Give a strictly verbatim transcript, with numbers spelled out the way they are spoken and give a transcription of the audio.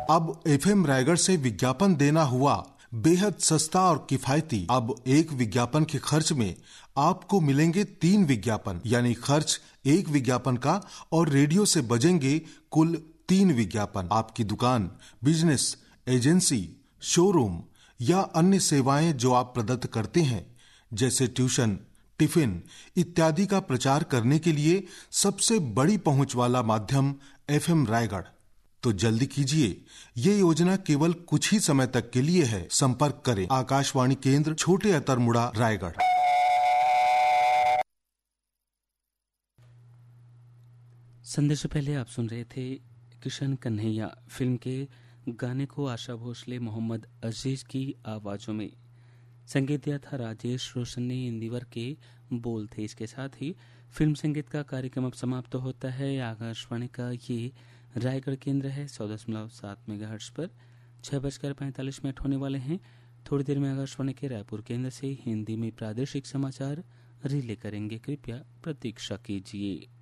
अब एफएम रायगढ़ से विज्ञापन देना हुआ बेहद सस्ता और किफायती। अब एक विज्ञापन के खर्च में आपको मिलेंगे तीन विज्ञापन, यानी खर्च एक विज्ञापन का और रेडियो से बजेंगे कुल तीन विज्ञापन। आपकी दुकान, बिजनेस, एजेंसी, शोरूम या अन्य सेवाएं जो आप प्रदत्त करते हैं, जैसे ट्यूशन, टिफिन इत्यादि का प्रचार करने के लिए सबसे बड़ी पहुंच वाला माध्यम एफएम रायगढ़। तो जल्दी कीजिए, ये योजना केवल कुछ ही समय तक के लिए है। संपर्क करें आकाशवाणी केंद्र, छोटे अतरमुड़ा, रायगढ़। संदेश से पहले आप सुन रहे थे किशन कन्हैया फिल्म के गाने को आशा भोसले, मोहम्मद अजीज की आवाजों में। संगीत दिया था राजेश रोशन ने, इंदिवर के बोल थे। इसके साथ ही फिल्म संगीत का कार्यक्रम अब समाप्त तो होता है। आकाशवाणी का ये रायगढ़ केंद्र है, सौ दशमलव सात मेगाहर्ट्ज पर। छह बजकर पैंतालीस मिनट होने वाले हैं। थोड़ी देर में आकाशवाणी के रायपुर केंद्र से हिंदी में प्रादेशिक समाचार रिले करेंगे। कृपया प्रतीक्षा कीजिए।